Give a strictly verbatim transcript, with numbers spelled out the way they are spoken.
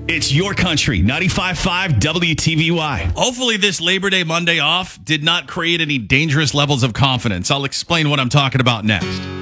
It's your country, ninety-five point five W T V Y. Hopefully this Labor Day Monday off did not create any dangerous levels of confidence. I'll explain what I'm talking about next.